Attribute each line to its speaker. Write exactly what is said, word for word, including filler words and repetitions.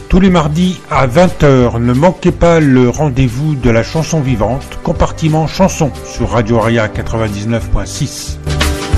Speaker 1: Tous les mardis à vingt heures, ne manquez pas le rendez-vous de la chanson vivante, compartiment chanson sur Radio Aria quatre-vingt-dix-neuf point six.